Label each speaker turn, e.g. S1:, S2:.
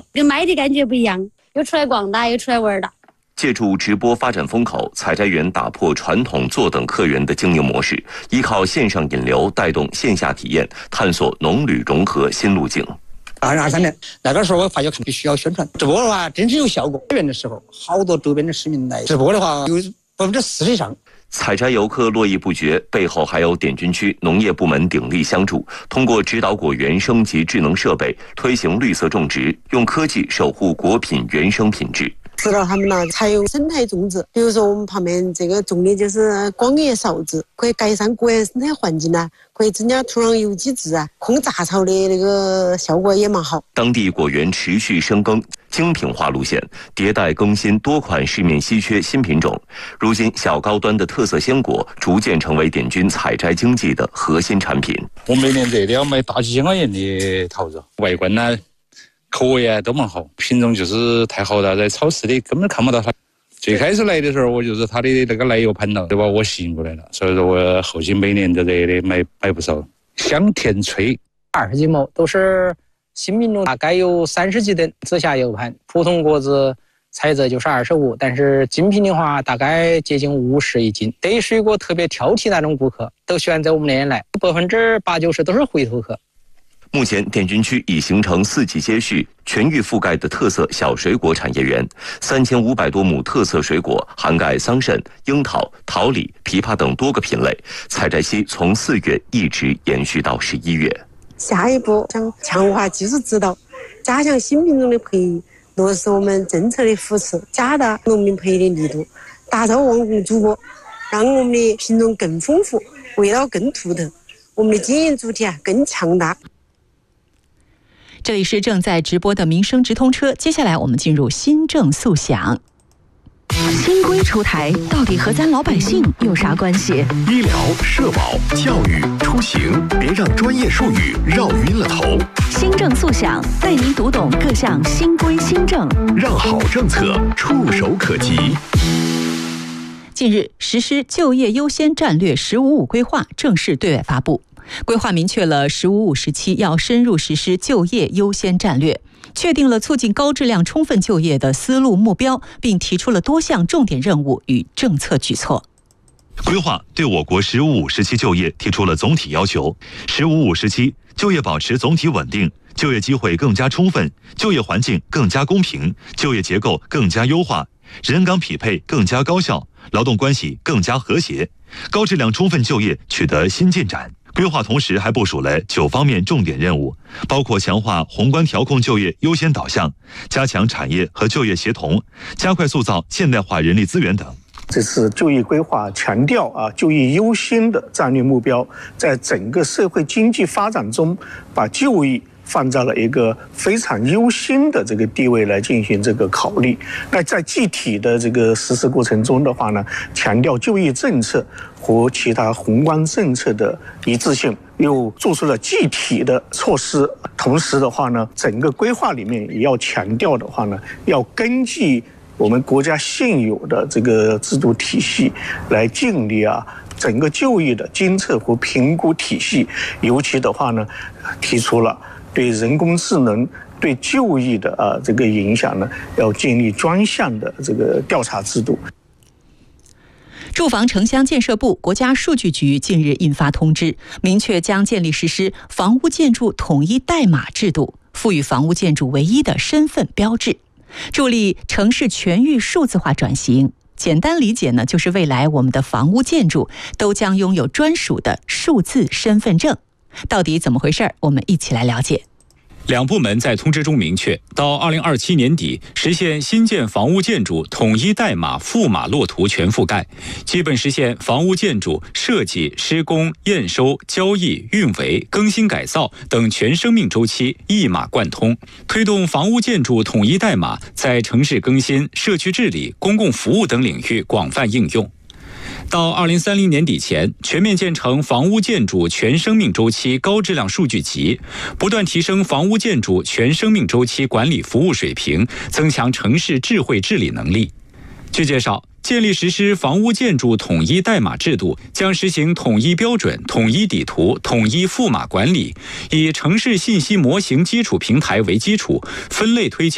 S1: 跟卖的感觉不一样，又出来逛的，又出来玩的。
S2: 借助直播发展风口，采摘园打破传统坐等客源的经营模式，依靠线上引流带动线下体验，探索农旅融合新路径。
S3: 2023年那个时候，我发觉必须要宣传直播的话，真是有效果。园的时候，好多周边的市民来直播的话，有40%以上。
S2: 采摘游客络绎不绝，背后还有滇军区农业部门鼎力相助，通过指导果园升级智能设备，推行绿色种植，用科技守护果品原生品质。
S4: 指导他们呢采用生态种植，比如说我们旁边这个种的就是光叶芍子，可以改善果园生态环境啊，可以增加土壤有机质啊，控杂草的那个效果也蛮好。
S2: 当地果园持续深耕精品化路线，迭代更新多款市面稀缺新品种。如今，小高端的特色鲜果逐渐成为滇军采摘经济的核心产品。
S5: 我每年这里要卖大几千块钱的桃子，外观呢、口味啊都蛮好，品种就是太好了，在超市里根本看不到它。最开始来的时候，我就是它的那个奶油盘了，就把我吸引过来了，所以说我后期每年在这里买不少。香甜脆
S3: ，20几毛都是新品种，大概有30几吨，紫霞油盘，普通果子采折就是25，但是精品的话大概接近50一斤。对水果特别挑剔那种顾客，都喜欢在我们那边来，80%-90%都是回头客。
S2: 目前，滇军区已形成4季接续、全域覆盖的特色小水果产业园，3500多亩特色水果涵盖桑葚、樱桃、桃李、枇杷等多个品类，采摘期从4月一直延续到11月。
S4: 下一步将强化技术指导，加强新品种的培育，落实我们政策的扶持，加大农民培育的力度，打造网红主播，让我们的品种更丰富，味道更独特，我们的经营主体更强大。
S6: 这里是正在直播的民生直通车，接下来我们进入新政速享。
S7: 新规出台，到底和咱老百姓有啥关系？
S8: 医疗、社保、教育、出行，别让专业术语绕晕了头。
S7: 新政速享带您读懂各项新规新政，
S8: 让好政策触手可及。
S6: 近日，实施就业优先战略“15-5”规划正式对外发布。规划明确了“15-5”时期要深入实施就业优先战略，确定了促进高质量充分就业的思路目标，并提出了多项重点任务与政策举措。
S9: 规划对我国“15-5”时期就业提出了总体要求。“15-5”时期就业保持总体稳定，就业机会更加充分，就业环境更加公平，就业结构更加优化，人岗匹配更加高效，劳动关系更加和谐，高质量充分就业取得新进展。规划同时还部署了9方面重点任务，包括强化宏观调控就业优先导向，加强产业和就业协同，加快塑造现代化人力资源等。
S10: 这次就业规划强调就业优先的战略目标，在整个社会经济发展中，把就业放在了一个非常优先的这个地位来进行这个考虑。那在具体的这个实施过程中的话呢，强调就业政策和其他宏观政策的一致性，又做出了具体的措施。同时的话呢，整个规划里面也要强调的话呢，要根据我们国家现有的这个制度体系来建立整个就业的监测和评估体系，尤其的话呢，提出了对人工智能对就业的这个影响呢，要建立专项的这个调查制度。
S6: 住房城乡建设部、国家数据局近日印发通知，明确将建立实施房屋建筑统一代码制度，赋予房屋建筑唯一的身份标志，助力城市全域数字化转型。简单理解呢，就是未来我们的房屋建筑都将拥有专属的数字身份证。到底怎么回事？我们一起来了解。
S11: 两部门在通知中明确，到2027年底实现新建房屋建筑统一代码赋码落图全覆盖，基本实现房屋建筑设计、施工、验收、交易、运维、更新改造等全生命周期一码贯通，推动房屋建筑统一代码在城市更新、社区治理、公共服务等领域广泛应用。到2030年底前，全面建成房屋建筑全生命周期高质量数据集，不断提升房屋建筑全生命周期管理服务水平，增强城市智慧治理能力。据介绍，建立实施房屋建筑统一代码制度，将实行统一标准、统一底图、统一赋码管理，以城市信息模型基础平台为基础，分类推进